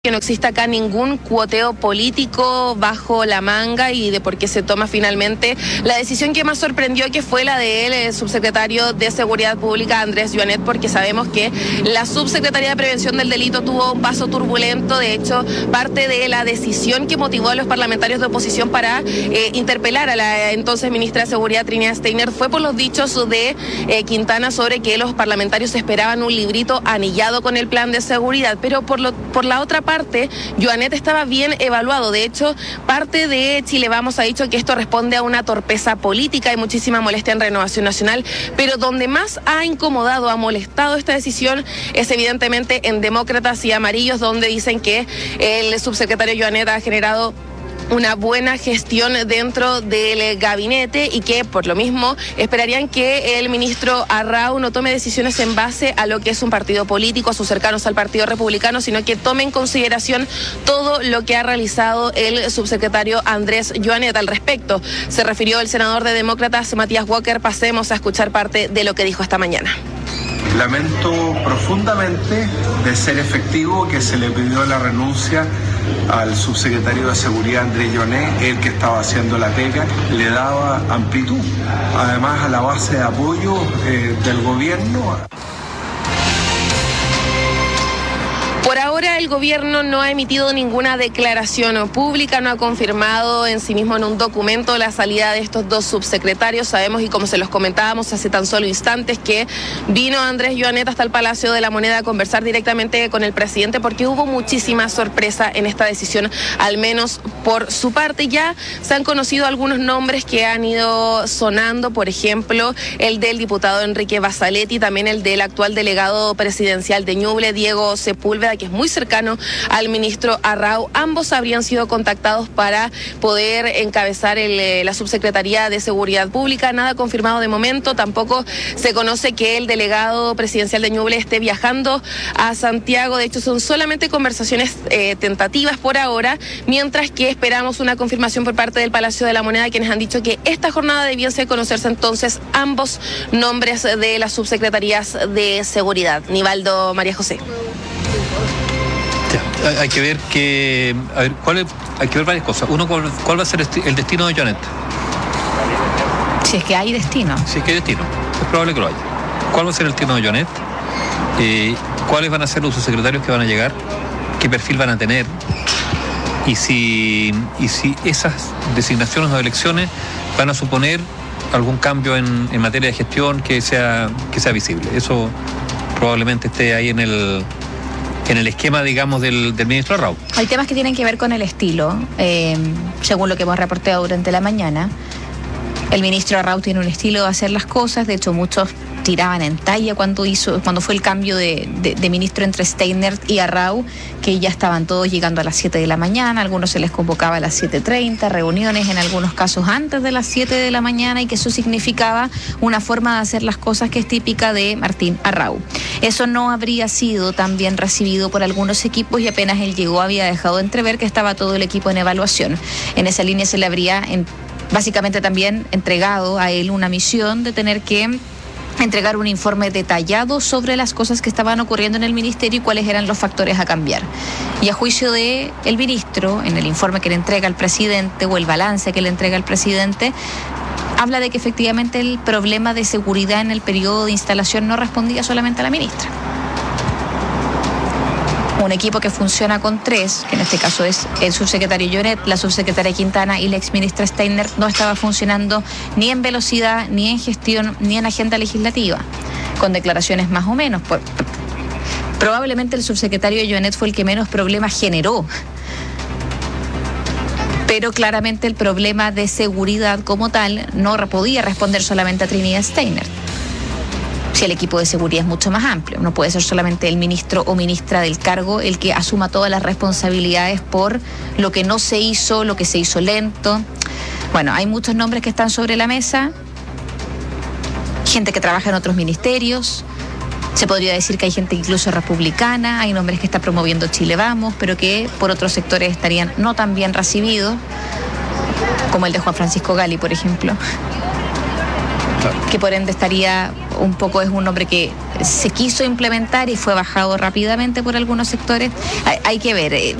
que no exista acá ningún cuoteo político bajo la manga y de por qué se toma finalmente la decisión que más sorprendió, que fue la del subsecretario de Seguridad Pública, Andrés Joanet, porque sabemos que la subsecretaría de Prevención del Delito tuvo un paso turbulento. De hecho, parte de la decisión que motivó a los parlamentarios de oposición para interpelar a la entonces ministra de Seguridad, Trinidad Steiner, fue por los dichos de Quintana sobre que los parlamentarios esperaban un librito anillado con el plan de seguridad, pero por la otra parte, Joanet estaba bien evaluado. De hecho, parte de Chile Vamos ha dicho que esto responde a una torpeza política y muchísima molestia en Renovación Nacional, pero donde más ha incomodado, ha molestado esta decisión es evidentemente en Demócratas y Amarillos, donde dicen que el subsecretario Joanet ha generado una buena gestión dentro del gabinete y que por lo mismo esperarían que el ministro Arrau no tome decisiones en base a lo que es un partido político, a sus cercanos al Partido Republicano, sino que tome en consideración todo lo que ha realizado el subsecretario Andrés Joanet. Al respecto se refirió el senador de Demócratas, Matías Walker. Pasemos a escuchar parte de lo que dijo esta mañana. Lamento profundamente, de ser efectivo, que se le pidió la renuncia al subsecretario de Seguridad, Andrés Joanet, el que estaba haciendo la pega, le daba amplitud, además a la base de apoyo del gobierno. Por ahora el gobierno no ha emitido ninguna declaración pública, no ha confirmado en sí mismo en un documento la salida de estos dos subsecretarios. Sabemos, y como se los comentábamos hace tan solo instantes, que vino Andrés Joanet hasta el Palacio de la Moneda a conversar directamente con el presidente porque hubo muchísima sorpresa en esta decisión, al menos por su parte. Ya se han conocido algunos nombres que han ido sonando, por ejemplo, el del diputado Enrique Bassaletti, también el del actual delegado presidencial de Ñuble, Diego Sepúlveda, que es muy cercano al ministro Arrau. Ambos habrían sido contactados para poder encabezar la subsecretaría de Seguridad Pública. Nada confirmado de momento. Tampoco se conoce que el delegado presidencial de Ñuble esté viajando a Santiago. De hecho, son solamente conversaciones tentativas por ahora, mientras que esperamos una confirmación por parte del Palacio de la Moneda, quienes han dicho que esta jornada debiese conocerse entonces ambos nombres de las subsecretarías de Seguridad. Nivaldo, María José. Hay que ver hay que ver varias cosas. Uno, ¿cuál va a ser el destino de Joanet? Si es que hay destino. Si es que hay destino, es probable que lo haya. ¿Cuál va a ser el destino de Joanet? ¿Cuáles van a ser los subsecretarios que van a llegar? ¿Qué perfil van a tener? Y si esas designaciones o elecciones van a suponer algún cambio en materia de gestión que sea visible. Eso probablemente esté ahí en el esquema, digamos, del ministro Arrau. Hay temas que tienen que ver con el estilo, según lo que hemos reportado durante la mañana. El ministro Arrau tiene un estilo de hacer las cosas. De hecho, muchos tiraban en talla cuando fue el cambio de ministro entre Steiner y Arrau, que ya estaban todos llegando a las 7 de la mañana, algunos se les convocaba a las 7:30, reuniones en algunos casos antes de las 7 de la mañana, y que eso significaba una forma de hacer las cosas que es típica de Martín Arrau. Eso no habría sido tan bien recibido por algunos equipos, y apenas él llegó había dejado entrever que estaba todo el equipo en evaluación. En esa línea se le habría básicamente también entregado a él una misión de tener que entregar un informe detallado sobre las cosas que estaban ocurriendo en el ministerio y cuáles eran los factores a cambiar. Y a juicio de el ministro, en el informe que le entrega al presidente, o el balance que le entrega al presidente, habla de que efectivamente el problema de seguridad en el periodo de instalación no respondía solamente a la ministra. Un equipo que funciona con tres, que en este caso es el subsecretario Joanet, la subsecretaria Quintana y la exministra Steiner, no estaba funcionando ni en velocidad, ni en gestión, ni en agenda legislativa, con declaraciones más o menos. Probablemente el subsecretario Joanet fue el que menos problemas generó, pero claramente el problema de seguridad como tal no podía responder solamente a Trinidad Steiner. Si el equipo de seguridad es mucho más amplio, no puede ser solamente el ministro o ministra del cargo el que asuma todas las responsabilidades por lo que no se hizo, lo que se hizo lento. Bueno, hay muchos nombres que están sobre la mesa, gente que trabaja en otros ministerios. Se podría decir que hay gente incluso republicana, hay nombres que está promoviendo Chile Vamos, pero que por otros sectores estarían no tan bien recibidos, como el de Juan Francisco Gali, por ejemplo, que por ende estaría un poco es un nombre que se quiso implementar y fue bajado rápidamente por algunos sectores. Hay que ver.